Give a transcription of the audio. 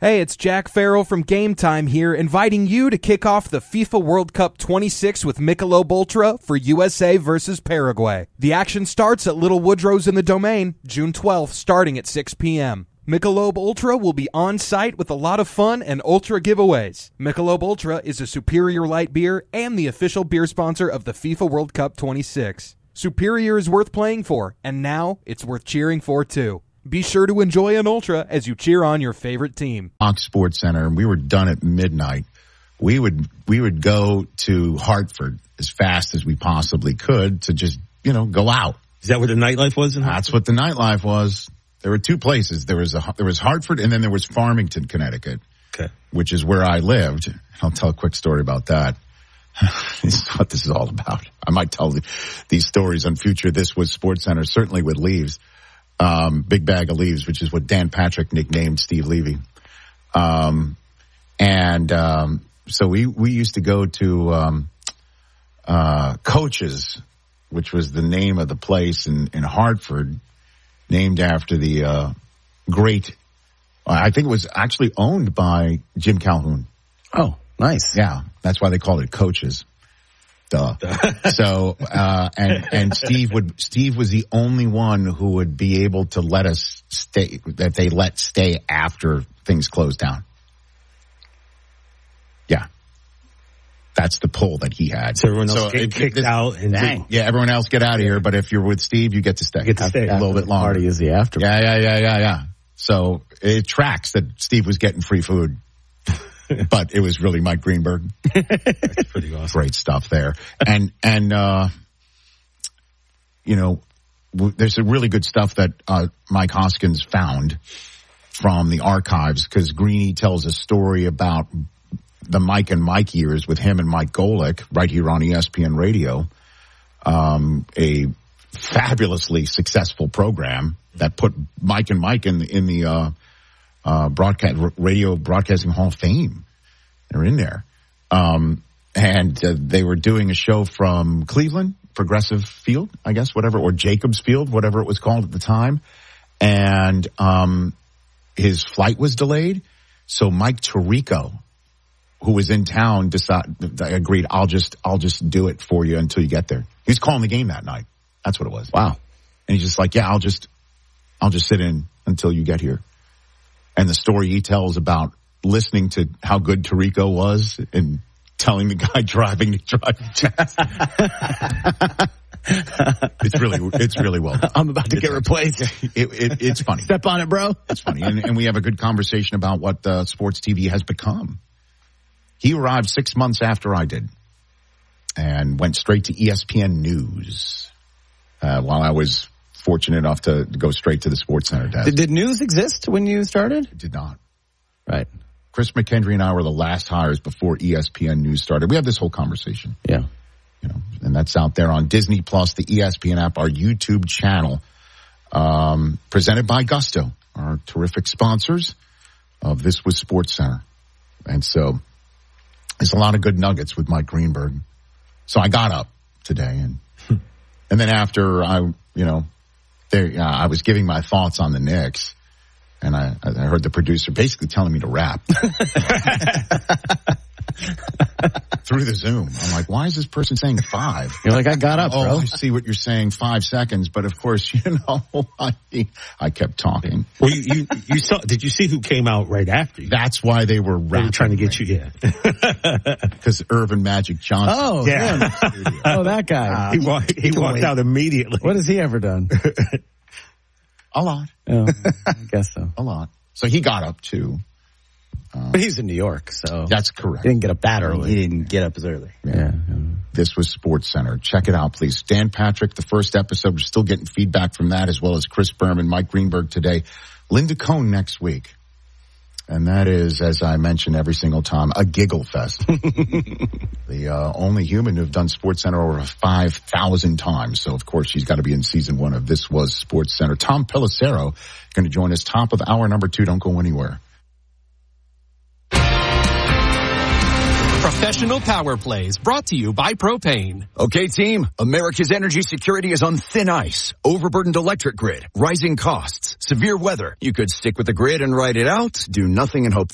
Hey, it's Jack Farrell from Game Time here, inviting you to kick off the FIFA World Cup 26 with Michelob Ultra for USA versus Paraguay. The action starts at Little Woodrow's in the Domain, June 12th, starting at 6 p.m. Michelob Ultra will be on site with a lot of fun and Ultra giveaways. Michelob Ultra is a superior light beer and the official beer sponsor of the FIFA World Cup 26. Superior is worth playing for, and now it's worth cheering for too. Be sure to enjoy an Ultra as you cheer on your favorite team. Fox Sports Center, and we were done at midnight. We would go to Hartford as fast as we possibly could to just, go out. Is that what the nightlife was? That's what the nightlife was. There were two places. There was Hartford, and then there was Farmington, Connecticut, which is where I lived. I'll tell a quick story about that. This is what this is all about. I might tell these stories on future This Was Sports Center, certainly with Leaves. Big Bag of Leaves, which is what Dan Patrick nicknamed Steve Levy. So we used to go to Coach's, which was the name of the place in Hartford, named after the great, I think it was actually owned by Jim Calhoun. Oh, nice. Yeah, that's why they called it Coach's. Duh. So, and Steve was the only one who would be able to let us stay, that they let stay after things closed down. Yeah. That's the pull that he had. So everyone else get kicked out. And yeah, everyone else get out of here, but if you're with Steve, you get to stay. A little bit longer. Party is the after. Yeah. So it tracks that Steve was getting free food. But it was really Mike Greenberg. That's pretty awesome. Great stuff there. And there's some really good stuff that Mike Hoskins found from the archives, because Greeny tells a story about the Mike and Mike years with him and Mike Golick right here on ESPN Radio. A fabulously successful program that put Mike and Mike in the Radio Broadcasting Hall of Fame. They're in there. And they were doing a show from Cleveland, Progressive Field, I guess, whatever, or Jacobs Field, whatever it was called at the time. And his flight was delayed. So Mike Tirico, who was in town, agreed, I'll just do it for you until you get there. He was calling the game that night. That's what it was. Wow. And he's just like, yeah, I'll just sit in until you get here. And the story he tells about listening to how good Tirico was and telling the guy driving to drive fast. It's really well done. I'm about to get replaced. It's funny. Step on it, bro. It's funny. And we have a good conversation about what sports TV has become. He arrived 6 months after I did and went straight to ESPN News while I was fortunate enough to go straight to the Sports Center desk. Did News exist when you started? It did not. Right. Chris McKendry and I were the last hires before ESPN News started. We have this whole conversation. Yeah. And that's out there on Disney Plus, the ESPN app, our YouTube channel, presented by Gusto, our terrific sponsors of This Was Sports Center. And so there's a lot of good nuggets with Mike Greenberg. So I got up today and then after I was giving my thoughts on the Knicks, and I heard the producer basically telling me to rap. Through the Zoom. I'm like, why is this person saying 5? You're like, I got up, bro. I see what you're saying, 5 seconds. But of course, I kept talking. Well, you saw, did you see who came out right after you? That's why they were rapping. They were trying to get you, yeah. Because Irvin Magic Johnson. Oh, yeah. Oh, that guy. He walked out immediately. What has he ever done? A lot. Oh, I guess so. A lot. So he got up too. But he's in New York, so. That's correct. He didn't get up that early. He didn't get up as early. Yeah. This Was Sports Center. Check it out, please. Dan Patrick, the first episode. We're still getting feedback from that, as well as Chris Berman, Mike Greenberg today. Linda Cohn next week. And that is, as I mention every single time, a giggle fest. The only human to have done Sports Center over 5,000 times. So, of course, she's got to be in season 1 of This Was Sports Center. Tom Pelissero going to join us top of hour number 2. Don't go anywhere. Professional Power Plays, brought to you by Propane. Okay, team, America's energy security is on thin ice. Overburdened electric grid, rising costs, severe weather. You could stick with the grid and ride it out, do nothing and hope